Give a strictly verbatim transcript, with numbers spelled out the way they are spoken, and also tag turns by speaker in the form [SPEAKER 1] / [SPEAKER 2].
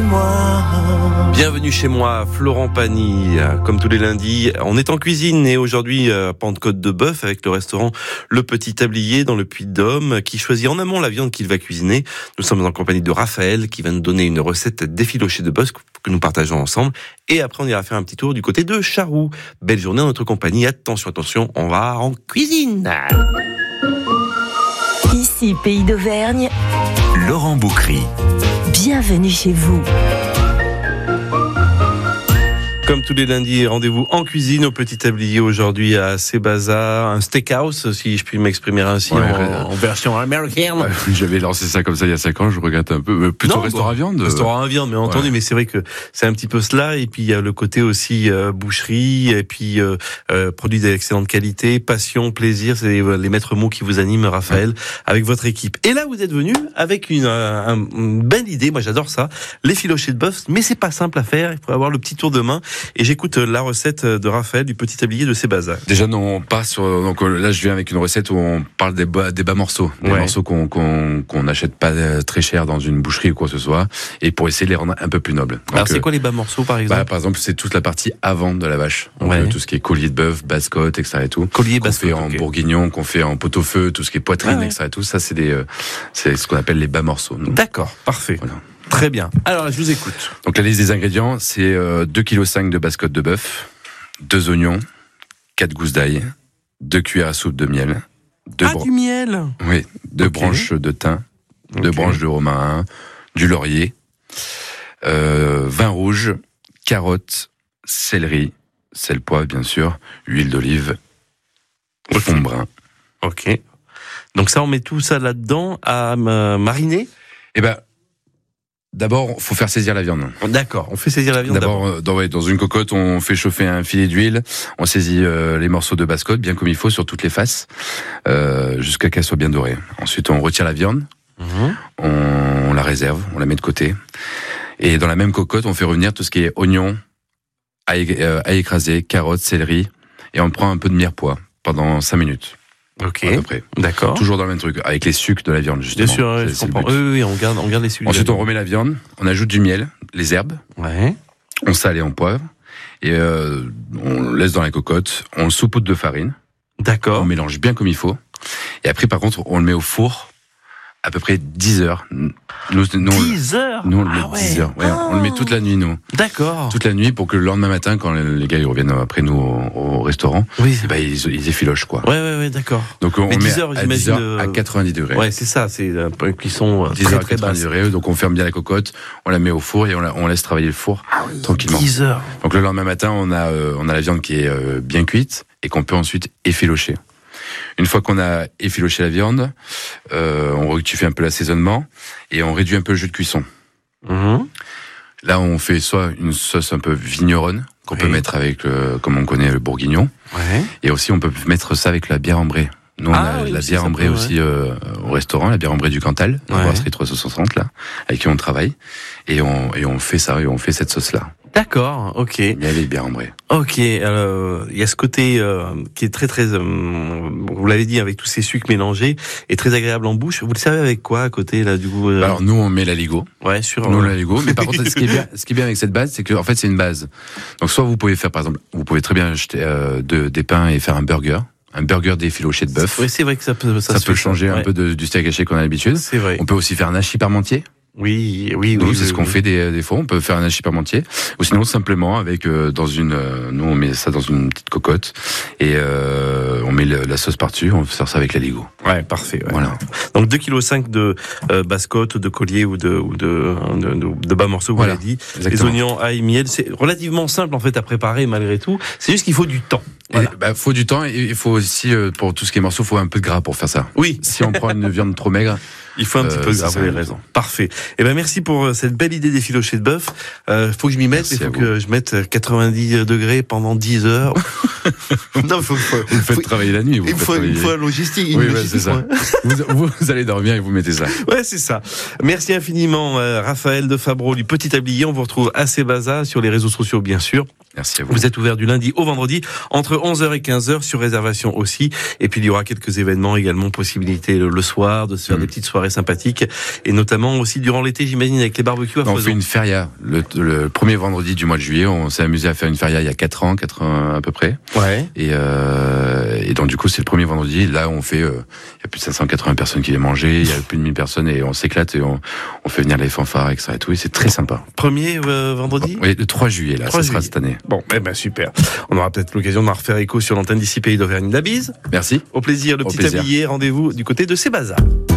[SPEAKER 1] moi.
[SPEAKER 2] Bienvenue chez moi, Florent Pagny. Comme tous les lundis, on est en cuisine et aujourd'hui, Pentecôte de bœuf avec le restaurant Le Petit Tablier dans le Puy-de-Dôme qui choisit en amont la viande qu'il va cuisiner. Nous sommes en compagnie de Raphaël qui va nous donner une recette d'effiloché de bœuf que nous partageons ensemble. Et après, on ira faire un petit tour du côté de Charroux. Belle journée en notre compagnie. Attention, attention, on va en cuisine.
[SPEAKER 3] Ici, Pays d'Auvergne.
[SPEAKER 1] Laurent Boucry.
[SPEAKER 3] Bienvenue chez vous.
[SPEAKER 2] Comme tous les lundis, rendez-vous en cuisine au Petit Tablier aujourd'hui à Sébaza, un steakhouse, si je puis m'exprimer ainsi,
[SPEAKER 4] ouais,
[SPEAKER 2] en, en version américaine.
[SPEAKER 4] Ouais, j'avais lancé ça comme ça il y a cinq ans, je regrette un peu. Plutôt non, restaurant
[SPEAKER 2] bon,
[SPEAKER 4] à viande.
[SPEAKER 2] Restaurant à viande, mais entendu, ouais. Mais c'est vrai que c'est un petit peu cela. Et puis il y a le côté aussi euh, boucherie, et puis euh, euh, produits d'excellente qualité, passion, plaisir, c'est les, les maîtres mots qui vous animent, Raphaël, ouais. Avec votre équipe. Et là, vous êtes venu avec une, un, une belle idée, moi j'adore ça, l'effiloché de bœuf, mais c'est pas simple à faire, il faut avoir le petit tour de main. Et j'écoute la recette de Raphaël du Petit Tablier de Sébaza.
[SPEAKER 4] Déjà, non, on part sur, donc là, je viens avec une recette où on parle des bas, des bas morceaux, des ouais. morceaux qu'on qu'on qu'on n'achète pas très cher dans une boucherie ou quoi que ce soit, et pour essayer de les rendre un peu plus nobles. Donc,
[SPEAKER 2] alors, c'est quoi les bas morceaux, par exemple?
[SPEAKER 4] Bah, par exemple, c'est toute la partie avant de la vache. Donc, ouais. euh, tout ce qui est collier de bœuf, basse-côte, et cetera et tout.
[SPEAKER 2] Collier,
[SPEAKER 4] basse-côte. Qu'on fait en
[SPEAKER 2] okay.
[SPEAKER 4] bourguignon, qu'on fait en pot-au-feu, tout ce qui est poitrine, ah ouais. et cetera et tout. Ça, c'est des, euh, c'est ce qu'on appelle les bas morceaux. Nous.
[SPEAKER 2] D'accord, parfait. Voilà. Très bien. Alors, je vous écoute.
[SPEAKER 4] Donc, la liste des ingrédients, c'est euh, deux virgule cinq kilos de basse-côte de bœuf, deux oignons, quatre gousses d'ail, deux cuillères à soupe de miel. Deux
[SPEAKER 2] ah, br... du miel.
[SPEAKER 4] Oui, deux okay. branches de thym, okay. deux branches de romarin, du laurier, euh, vin rouge, carottes, céleri, sel, poivre, bien sûr, huile d'olive, okay. fond brun.
[SPEAKER 2] Ok. Donc ça, on met tout ça là-dedans à mariner.
[SPEAKER 4] Eh ben, d'abord, il faut faire saisir la viande.
[SPEAKER 2] D'accord, on fait saisir la viande d'abord.
[SPEAKER 4] D'abord, dans, ouais, dans une cocotte, on fait chauffer un filet d'huile, on saisit euh, les morceaux de basse-côte, bien comme il faut, sur toutes les faces, euh, jusqu'à qu'elle soit bien dorée. Ensuite, on retire la viande, mmh. on, on la réserve, on la met de côté. Et dans la même cocotte, on fait revenir tout ce qui est oignon, ail, euh, ail écrasé, carottes, céleri, et on prend un peu de mirepoix pendant cinq minutes.
[SPEAKER 2] Ok,
[SPEAKER 4] à peu près.
[SPEAKER 2] D'accord.
[SPEAKER 4] Toujours dans le même truc, avec les sucs de la viande, justement.
[SPEAKER 2] Bien sûr, c'est, je comprends. Oui, oui, on garde, on garde les sucs.
[SPEAKER 4] Ensuite, on remet la viande, on ajoute du miel, les herbes,
[SPEAKER 2] ouais.
[SPEAKER 4] on sale et on poivre, et euh, on laisse dans la cocotte, on le saupoudre de farine.
[SPEAKER 2] D'accord.
[SPEAKER 4] On mélange bien comme il faut. Et après, par contre, on le met au four à peu près dix heures. Nous, nous,
[SPEAKER 2] dix heures
[SPEAKER 4] Nous, on le met
[SPEAKER 2] ah ouais.
[SPEAKER 4] dix heures. Ouais,
[SPEAKER 2] ah.
[SPEAKER 4] On le met toute la nuit, nous.
[SPEAKER 2] D'accord.
[SPEAKER 4] Toute la nuit pour que le lendemain matin, quand les gars ils reviennent après nous au, au restaurant,
[SPEAKER 2] oui.
[SPEAKER 4] eh ben, ils, ils effilochent, quoi.
[SPEAKER 2] Ouais, ouais, ouais, d'accord.
[SPEAKER 4] Donc, on
[SPEAKER 2] Mais
[SPEAKER 4] met
[SPEAKER 2] dix heures,
[SPEAKER 4] à dix heures à quatre-vingt-dix degrés.
[SPEAKER 2] Ouais, c'est ça, c'est un peu une cuisson
[SPEAKER 4] dix heures à quatre-vingt-dix degrés. Donc, on ferme bien la cocotte, on la met au four et on, la, on laisse travailler le four ah oui, tranquillement.
[SPEAKER 2] dix heures.
[SPEAKER 4] Donc, le lendemain matin, on a, euh, on a la viande qui est euh, bien cuite et qu'on peut ensuite effilocher. Une fois qu'on a effiloché la viande, euh, on rectifie un peu l'assaisonnement et on réduit un peu le jus de cuisson. Mmh. Là, on fait soit une sauce un peu vigneronne qu'on oui. peut mettre avec, le, comme on connaît, le bourguignon. Ouais. Et aussi, on peut mettre ça avec la bière ambrée. Nous, ah, on a oui, la bière ambrée peut, aussi ouais. euh, au restaurant, la bière ambrée du Cantal, la ouais. brasserie trois cent soixante, là, avec qui on travaille. Et on, et on fait ça, et on fait cette sauce-là.
[SPEAKER 2] D'accord, ok.
[SPEAKER 4] Il y a les bières ambrées.
[SPEAKER 2] Ok, alors, il y a ce côté euh, qui est très très, euh, vous l'avez dit, avec tous ces sucres mélangés, et très agréable en bouche. Vous le savez avec quoi à côté là du coup euh...
[SPEAKER 4] Alors nous on met l'aligot.
[SPEAKER 2] Ouais, sur.
[SPEAKER 4] Nous l'aligot. Mais par contre, ce qui est bien, ce qui est bien avec cette base, c'est que en fait c'est une base. Donc soit vous pouvez faire par exemple, vous pouvez très bien acheter euh, de, des pains et faire un burger. Un burger d'effiloché de bœuf.
[SPEAKER 2] Oui, c'est vrai que ça peut, ça,
[SPEAKER 4] ça peut changer ça, un ouais. peu de, du steak haché qu'on a l'habitude.
[SPEAKER 2] C'est vrai.
[SPEAKER 4] On peut aussi faire un hachis parmentier.
[SPEAKER 2] Oui, oui,
[SPEAKER 4] nous,
[SPEAKER 2] oui.
[SPEAKER 4] c'est
[SPEAKER 2] oui,
[SPEAKER 4] ce qu'on
[SPEAKER 2] oui.
[SPEAKER 4] fait des, des fois. On peut faire un hachis parmentier, ou sinon simplement avec euh, dans une. Euh, nous, on met ça dans une petite cocotte et euh, on met le, la sauce par-dessus. On sert ça avec l'aligot.
[SPEAKER 2] Ouais, parfait. Ouais.
[SPEAKER 4] Voilà.
[SPEAKER 2] Donc deux virgule cinq kilos de euh, basse-côte, de collier ou de ou de de, de, de bas morceaux. Vous
[SPEAKER 4] voilà.
[SPEAKER 2] l'avez dit.
[SPEAKER 4] Exactement.
[SPEAKER 2] Les oignons, ail, miel. C'est relativement simple en fait à préparer malgré tout. C'est juste qu'il faut du temps.
[SPEAKER 4] Voilà. Il bah, faut du temps et il faut aussi euh, pour tout ce qui est morceaux, il faut un peu de gras pour faire ça.
[SPEAKER 2] Oui.
[SPEAKER 4] Si on prend une viande trop maigre.
[SPEAKER 2] Il faut un petit
[SPEAKER 4] euh,
[SPEAKER 2] peu de gras, vous avez raison. Parfait. Eh ben merci pour cette belle idée d'effiloché de bœuf. Euh, faut que je m'y mette, il faut que je mette quatre-vingt-dix degrés pendant dix heures.
[SPEAKER 4] non, faut, faut, vous le faites faut, travailler la nuit. Vous
[SPEAKER 2] il faut une fois logistique.
[SPEAKER 4] Oui,
[SPEAKER 2] une
[SPEAKER 4] bah,
[SPEAKER 2] logistique,
[SPEAKER 4] c'est ça. vous, vous allez dormir et vous mettez ça.
[SPEAKER 2] Ouais, c'est ça. Merci infiniment, euh, Raphaël de Fabreau du Petit Tablier. On vous retrouve à Sébaza sur les réseaux sociaux, bien sûr.
[SPEAKER 4] Merci à vous.
[SPEAKER 2] Vous êtes ouvert du lundi au vendredi entre onze heures et quinze heures sur réservation aussi. Et puis il y aura quelques événements également, possibilité le, le soir de se faire mmh. des petites soirées sympathiques et notamment aussi durant l'été, j'imagine, avec les barbecues à
[SPEAKER 4] foison. On fait une feria le, le premier vendredi du mois de juillet. On s'est amusé à faire une feria il y a quatre ans, quatre ans à peu près.
[SPEAKER 2] Ouais.
[SPEAKER 4] Et, euh, et donc du coup c'est le premier vendredi. Là on fait, euh, il y a plus de cinq cent quatre-vingts personnes qui viennent manger. Il y a plus de mille personnes et on s'éclate et on, on fait venir les fanfares et ça et tout. Et c'est très sympa.
[SPEAKER 2] Premier euh, vendredi.
[SPEAKER 4] Oui, le trois juillet là, ça sera cette année.
[SPEAKER 2] Bon, eh ben super. On aura peut-être l'occasion d'en refaire écho sur l'antenne d'ici Pays d'Auvergne. La bise.
[SPEAKER 4] Merci.
[SPEAKER 2] Au plaisir, le
[SPEAKER 4] Au
[SPEAKER 2] petit
[SPEAKER 4] plaisir.
[SPEAKER 2] tablier. Rendez-vous du côté de Sébaza.